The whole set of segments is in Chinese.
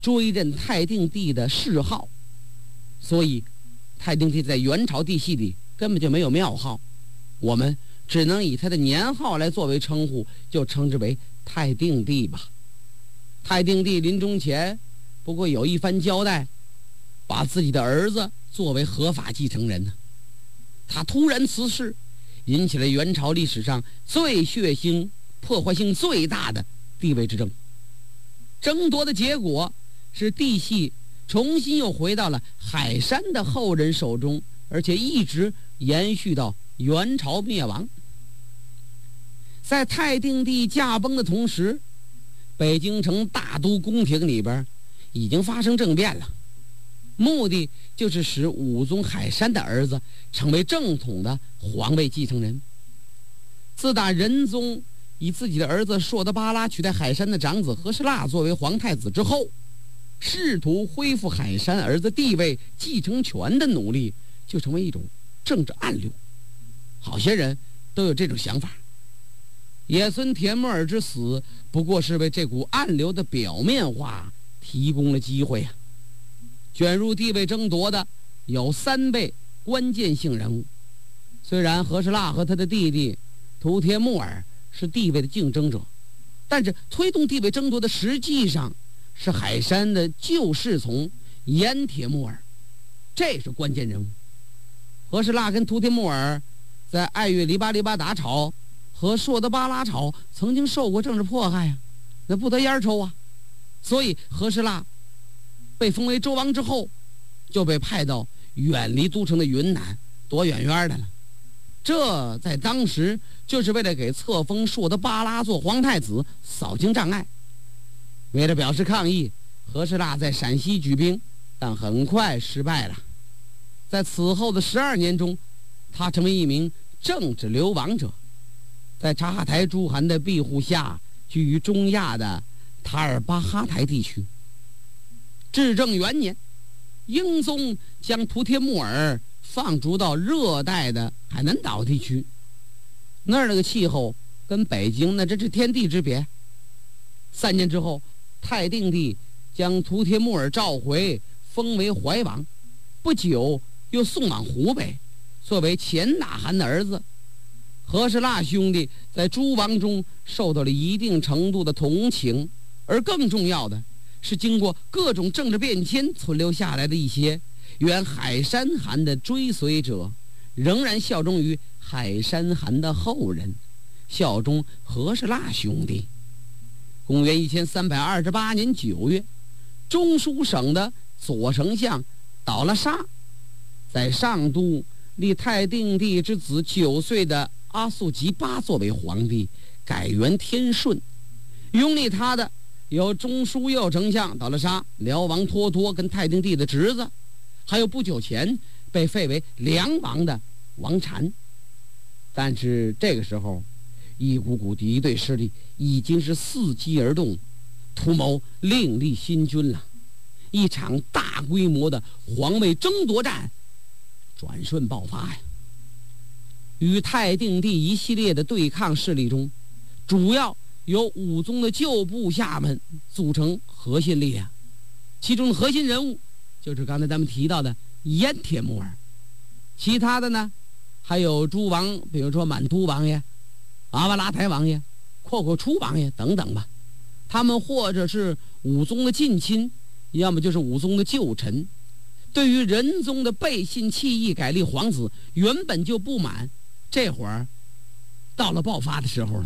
追认太定帝的谥号，所以太定帝在元朝帝系里根本就没有庙号，我们只能以他的年号来作为称呼，就称之为太定帝吧。太定帝临终前不过有一番交代，把自己的儿子作为合法继承人呢。他突然辞世，引起了元朝历史上最血腥、破坏性最大的地位之争。争夺的结果是帝系重新又回到了海山的后人手中，而且一直延续到元朝灭亡。在太定帝驾崩的同时，北京城大都宫廷里边已经发生政变了，目的就是使武宗海山的儿子成为正统的皇位继承人。自打仁宗以自己的儿子硕德巴拉取代海山的长子和氏腊作为皇太子之后，试图恢复海山儿子地位继承权的努力就成为一种政治暗流。好些人都有这种想法，爷孙铁木儿之死不过是为这股暗流的表面化提供了机会啊。卷入地位争夺的有3位关键性人物，虽然和氏腊和他的弟弟图帖木儿是地位的竞争者，但是推动地位争夺的实际上是海山的旧侍从盐铁木儿，这是关键人物。和氏腊跟图帖木儿在爱月黎巴达朝和硕德巴拉朝曾经受过政治迫害啊，那不得烟抽啊。所以和氏腊被封为周王之后，就被派到远离都城的云南，躲远远的了。这在当时就是为了给册封硕德巴拉做皇太子扫清障碍。为了表示抗议，和氏腊在陕西举兵，但很快失败了。在此后的12年中，他成为一名政治流亡者，在察哈台诸汗的庇护下，居于中亚的塔尔巴哈台地区。至正元年，英宗将图帖木儿放逐到热带的海南岛地区，那儿那个气候跟北京那真是天地之别。3年之后，太定帝将图帖木儿召回，封为怀王，不久又送往湖北，作为前纳汗的儿子。和氏腊兄弟在诸王中受到了一定程度的同情，而更重要的是经过各种政治变迁存留下来的一些原海山汗的追随者，仍然效忠于海山汗的后人，效忠和氏腊兄弟。公元1328年9月，中书省的左丞相倒了沙，在上都立太定帝之子9岁的阿速吉巴作为皇帝，改元天顺。拥立他的有中书右丞相倒了沙、辽王脱脱跟太定帝的侄子，还有不久前被废为梁王的王禅。但是这个时候，一股股敌对势力已经是伺机而动，图谋另立新君了。一场大规模的皇位争夺战转瞬爆发呀！与太定帝一系列的对抗势力中，主要由武宗的旧部下们组成核心力量，其中的核心人物就是刚才咱们提到的盐铁木儿，其他的呢还有诸王，比如说满都王爷、阿瓦拉台王爷、阔阔初王爷等等吧。他们或者是武宗的近亲，要么就是武宗的旧臣，对于仁宗的背信弃义改立皇子原本就不满，这会儿到了爆发的时候了。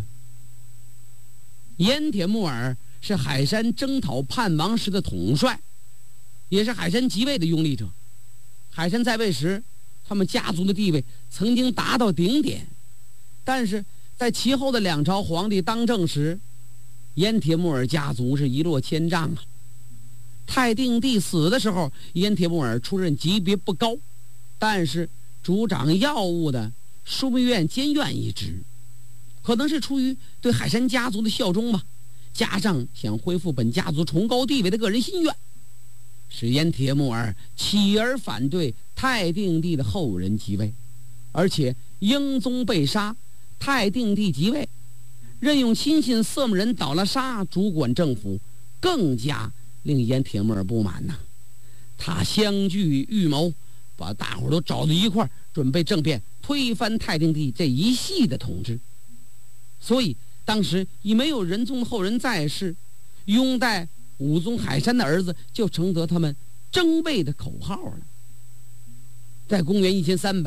盐铁木儿是海山征讨叛王时的统帅，也是海山即位的拥立者。海山在位时，他们家族的地位曾经达到顶点，但是在其后的2朝皇帝当政时，盐铁木儿家族是一落千丈啊。太定帝死的时候，盐铁木儿出任级别不高，但是主掌药物的枢密院监院一职，可能是出于对海山家族的效忠吧，加上想恢复本家族崇高地位的个人心愿，使盐铁木儿起而反对太定帝的后人即位。而且英宗被杀，太定帝即位，任用亲信色目人倒了沙主管政府，更加令燕铁木儿不满呐。他相聚预谋，把大伙儿都找到一块儿，准备政变，推翻太定帝这一系的统治。所以当时已没有仁宗后人在世，拥戴武宗海山的儿子就承得他们争位的口号了。在公元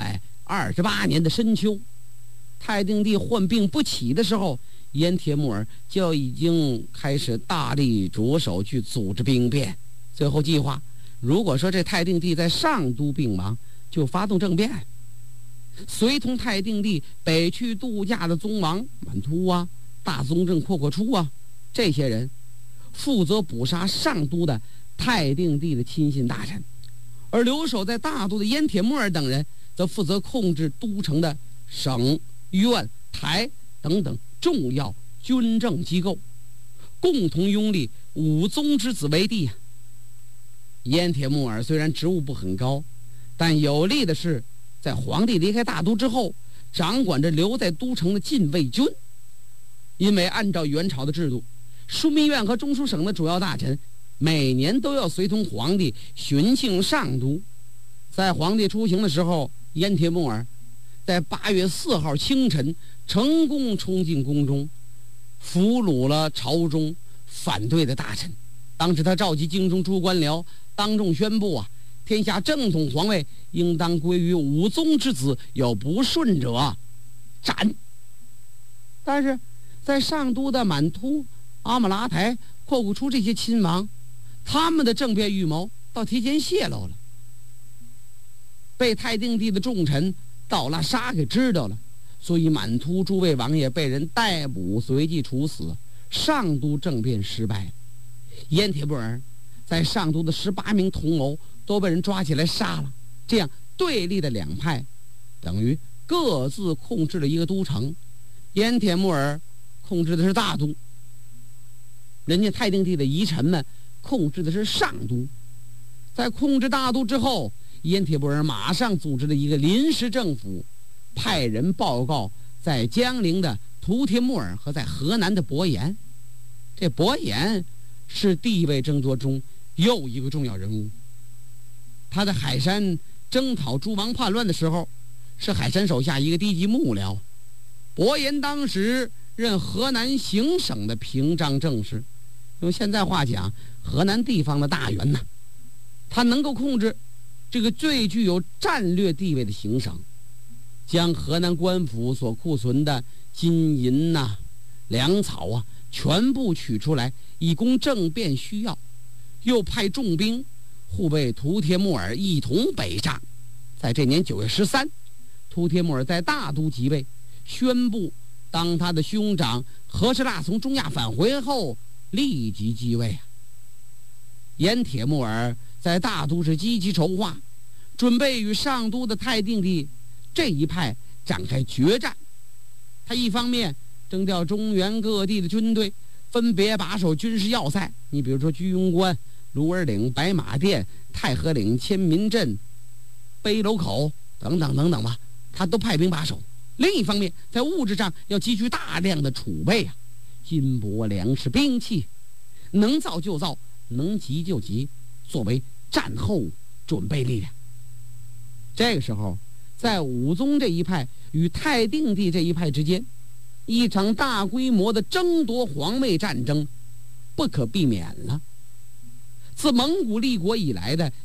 1328年的深秋，太定帝患病不起的时候，燕铁木儿就已经开始大力着手去组织兵变。最后计划，如果说这太定帝在上都病亡，就发动政变。随同太定帝北去度假的宗王满突啊、大宗正阔阔出啊，这些人负责捕杀上都的太定帝的亲信大臣，而留守在大都的燕铁木儿等人则负责控制都城的省、院、台等等重要军政机构，共同拥立武宗之子为帝。燕铁木儿虽然职务不很高，但有利的是，在皇帝离开大都之后，掌管着留在都城的禁卫军。因为按照元朝的制度，枢密院和中书省的主要大臣每年都要随同皇帝巡幸上都。在皇帝出行的时候，燕铁木儿在8月4号清晨成功冲进宫中，俘虏了朝中反对的大臣。当时他召集京中诸官僚，当众宣布天下正统皇位应当归于武宗之子，有不顺者斩。但是在上都的满突、阿姆拉台、阔阔出这些亲王，他们的政变预谋倒提前泄露了，被太定帝的重臣道拉沙给知道了，所以满突诸位王爷被人逮捕，随即处死，上都政变失败了。燕铁木儿在上都的18名同谋都被人抓起来杀了，这样对立的两派等于各自控制了一个都城。燕铁木儿控制的是大都，人家太定帝的遗臣们控制的是上都。在控制大都之后，燕铁木儿马上组织了一个临时政府，派人报告在江陵的图帖木儿和在河南的伯颜。这伯颜是地位争夺中又一个重要人物，他在海山征讨诸王叛乱的时候，是海山手下一个低级幕僚。伯颜当时任河南行省的平章政事，用现在话讲，河南地方的大员呐。他能够控制这个最具有战略地位的行省，将河南官府所库存的金银粮草全部取出来，以供政变需要。又派重兵护卫图帖木儿一同北上。在这年9月13，图帖木儿在大都即位，宣布当他的兄长和氏大从中亚返回后立即继位。燕铁木儿在大都是积极筹划，准备与上都的太定帝这一派展开决战。他一方面征调中原各地的军队，分别把守军事要塞，你比如说居庸关、卢尔岭、白马店、太和岭、千民镇、碑楼口等等等等吧，他都派兵把守。另一方面，在物质上要积蓄大量的储备金帛、粮食、兵器，能造就造，能急就急，作为战后准备力量。这个时候，在武宗这一派与太定帝这一派之间，一场大规模的争夺皇位战争不可避免了。自蒙古立国以来的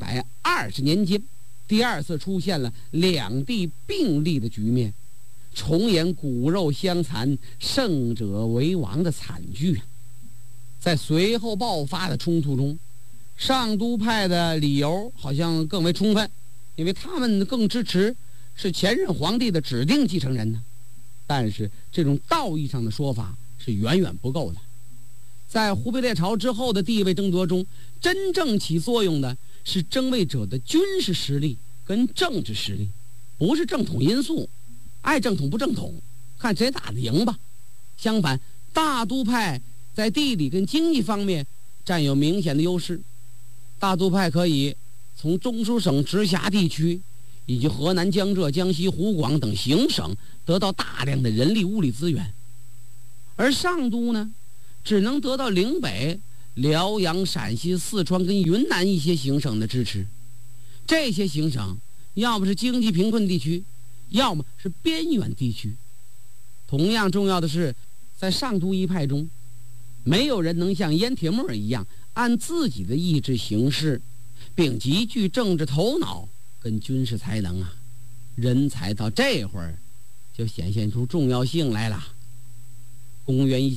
120年间，第二次出现了两地并立的局面，重演骨肉相残、胜者为王的惨剧。在随后爆发的冲突中，上都派的理由好像更为充分，因为他们更支持是前任皇帝的指定继承人呢。但是这种道义上的说法是远远不够的。在忽必烈朝之后的地位争夺中，真正起作用的是争位者的军事实力跟政治实力，不是正统因素，爱正统不正统，看谁打得赢吧。相反，大都派在地理跟经济方面占有明显的优势。大都派可以从中书省直辖地区以及河南、江浙、江西、湖广等行省得到大量的人力物力资源，而上都呢，只能得到岭北辽阳、陕西、四川跟云南一些行省的支持。这些行省要么是经济贫困地区，要么是边远地区。同样重要的是，在上都一派中，没有人能像燕铁木儿一样按自己的意志行事，并极具政治头脑跟军事才能啊。人才到这会儿就显现出重要性来了。公元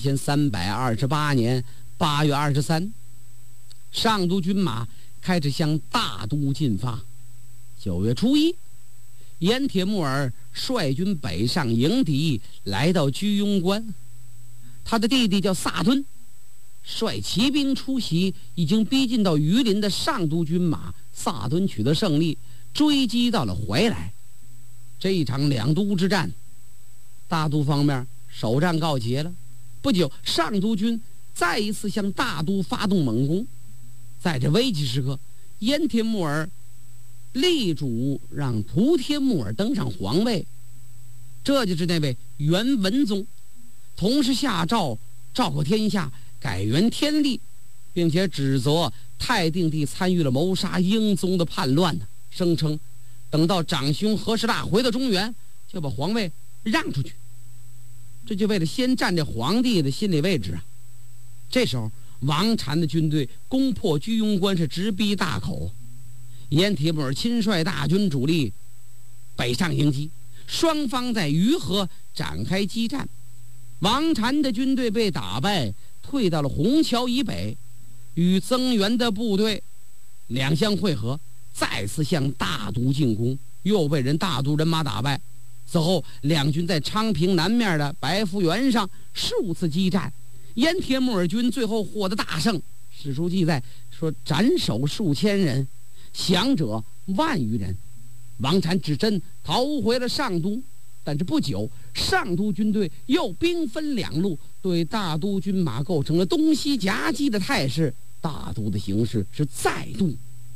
1328年8月23，上都军马开始向大都进发。9月初1，燕铁木儿率军北上迎敌，来到居庸关。他的弟弟叫萨敦，率骑兵出袭已经逼近到榆林的上都军马。萨敦取得胜利，追击到了怀来。这一场两都之战，大都方面首战告捷了。不久，上都军再一次向大都发动猛攻。在这危急时刻，燕铁木儿力主让图帖木儿登上皇位，这就是那位元文宗。同时下诏诏口天下，改元天历，并且指责太定帝参与了谋杀英宗的叛乱呢，声称等到长兄和氏大回到中原，就把皇位让出去。这就为了先占这皇帝的心理位置啊。这时候王禅的军队攻破居庸关，是直逼大口。燕铁木儿亲率大军主力北上迎击，双方在榆河展开激战。王禅的军队被打败，退到了虹桥以北，与增援的部队两相会合，再次向大都进攻，又被大都人马打败。此后两军在昌平南面的白福原上数次激战，燕铁木儿军最后获得大胜。史书记载说，斩首数千人，降者万余人。王禅只身逃回了上都，但是不久，上都军队又兵分两路，对大都军马构成了东西夹击的态势。大都的形势是再度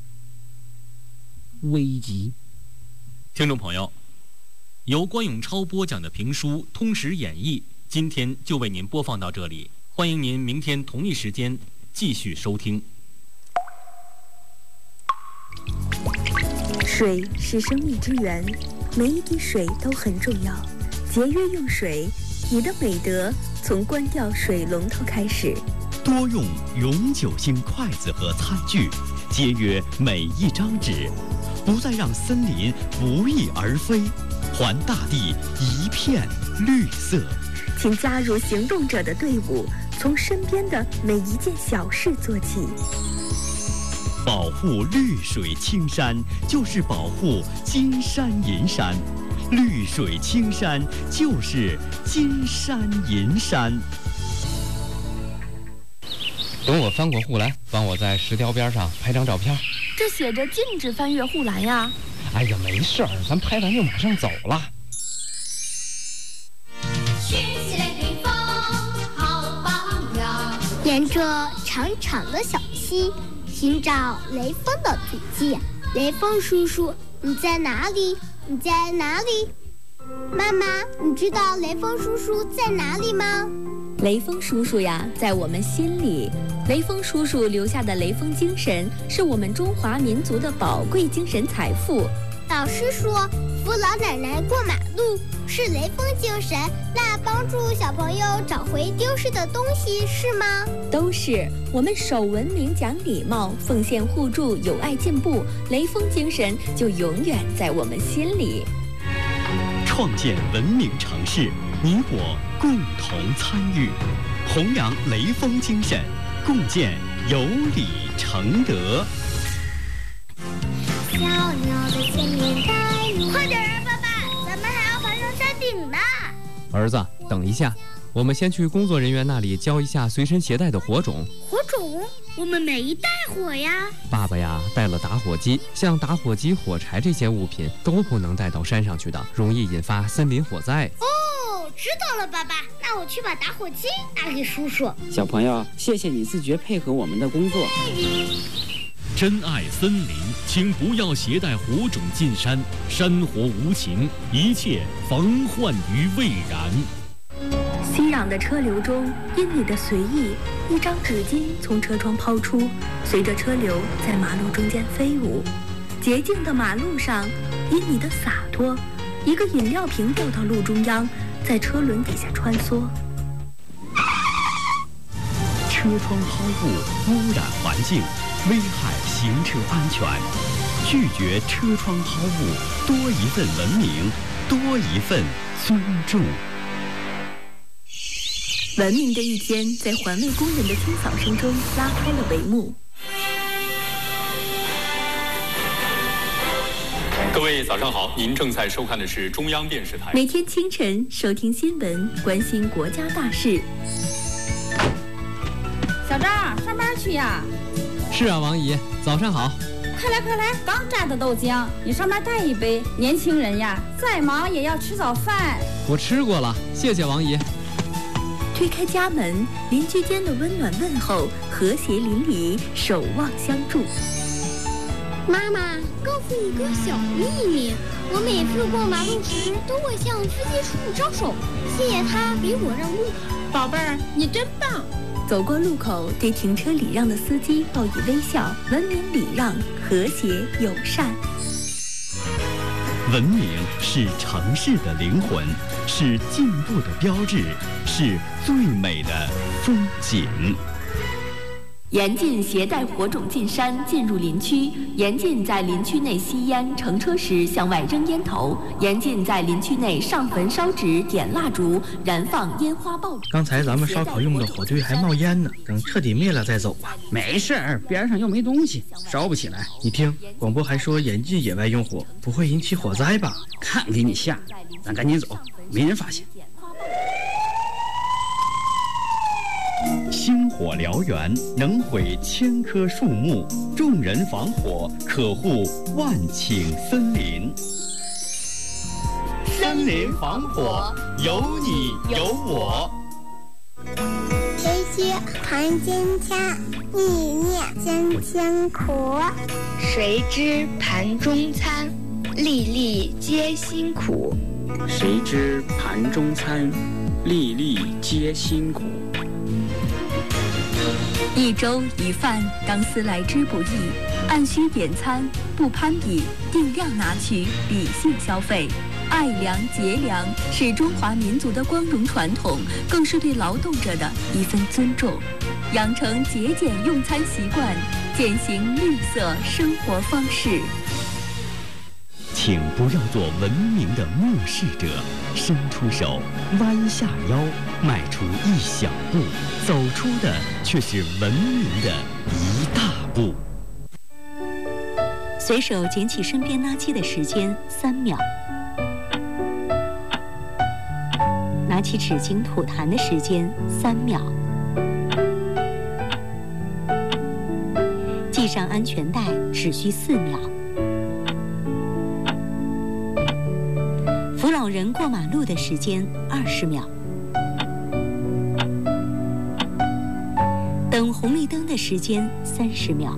危急。 听众朋友，由关永超播讲的评书《通史演义》，今天就为您播放到这里，欢迎您明天同一时间继续收听。 水是生命之源，每一滴水都很重要。节约用水，你的美德从关掉水龙头开始。 多用永久性筷子和餐具，节约每一张纸，不再让森林不翼而飞，还大地一片绿色。 请加入行动者的队伍，从身边的每一件小事做起。 保护绿水青山，就是保护金山银山。绿水青山就是金山银山。 等我翻过护栏，帮我在石雕边上拍张照片。 这写着禁止翻越护栏呀。 哎呀，没事儿，咱拍完就马上走了。 沿着长长的小溪，寻找雷锋的足迹。雷锋叔叔，你在哪里？你在哪里？妈妈，你知道雷锋叔叔在哪里吗？ 雷锋叔叔呀，在我们心里。雷锋叔叔留下的雷锋精神，是我们中华民族的宝贵精神财富。 老师说，扶老奶奶过马路是雷锋精神，那帮助小朋友找回丢失的东西是吗？ 都是。我们守文明、讲礼貌、奉献互助、友爱进步，雷锋精神就永远在我们心里。 创建文明城市，你我共同参与，弘扬雷锋精神，共建有理承德。 小鸟在前面带路，快点啊，爸爸，咱们还要爬上山顶呢。 儿子，等一下，我们先去工作人员那里交一下随身携带的火种。 火种？我们没带火呀。 爸爸呀，带了打火机，像打火机、火柴这些物品都不能带到山上去的，容易引发森林火灾。 哦，知道了，爸爸，那我去把打火机拿给叔叔。 小朋友，谢谢你自觉配合我们的工作。 珍爱森林，请不要携带火种进山，山火无情，一切防患于未然。 熙攘的车流中，因你的随意，一张纸巾从车窗抛出，随着车流在马路中间飞舞。洁净的马路上，因你的洒脱，一个饮料瓶掉到路中央，在车轮底下穿梭。 车窗抛物污染环境，危害行车安全。拒绝车窗抛物，多一份文明，多一份尊重。 文明的一天，在环卫工人的清扫声中拉开了帷幕。 各位早上好，您正在收看的是中央电视台。 每天清晨收听新闻，关心国家大事。 小张，上班去呀？ 是啊，王姨，早上好。 快来快来，刚榨的豆浆，你上面带一杯。年轻人呀，再忙也要吃早饭。 我吃过了，谢谢王姨。 推开家门，邻居间的温暖问候，和谐邻里，守望相助。 妈妈，告诉你个小秘密，我每次过马路时都会向司机叔叔招手，谢谢他给我让路。 宝贝儿，你真棒！ 走过路口，对停车礼让的司机报以微笑，文明礼让，和谐友善。 文明是城市的灵魂，是进步的标志，是最美的风景。 严禁携带火种进山进入林区，严禁在林区内吸烟，乘车时向外扔烟头，严禁在林区内上坟烧纸、点蜡烛、燃放烟花爆竹。 刚才咱们烧烤用的火堆还冒烟呢，等彻底灭了再走吧。 没事儿，边上又没东西，烧不起来。 你听，广播还说严禁野外用火，不会引起火灾吧？ 看给你吓的，咱赶紧走，没人发现。 星火燎原，能毁千棵树木；众人防火，可护万顷森林。森林防火，有你有我。 学习盘金枪，意念真辛苦。 谁知盘中餐，粒粒皆辛苦。 谁知盘中餐，粒粒皆辛苦。 一粥一饭，当思来之不易。按需点餐，不攀比，定量拿取，理性消费。爱粮节粮是中华民族的光荣传统，更是对劳动者的一份尊重。养成节俭用餐习惯，践行绿色生活方式。 请不要做文明的漠视者，伸出手，弯下腰，迈出一小步，走出的却是文明的一大步。 随手捡起身边垃圾的时间3秒，拿起纸巾吐痰的时间3秒，系上安全带只需4秒。扶老人过马路的时间20秒，等红绿灯的时间30秒，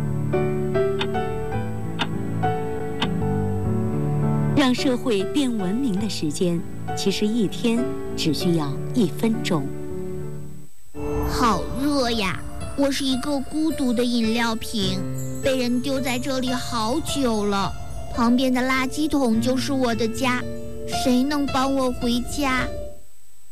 让社会变文明的时间，其实一天只需要1分钟。 好热呀！我是一个孤独的饮料瓶，被人丢在这里好久了。旁边的垃圾桶就是我的家。谁能帮我回家？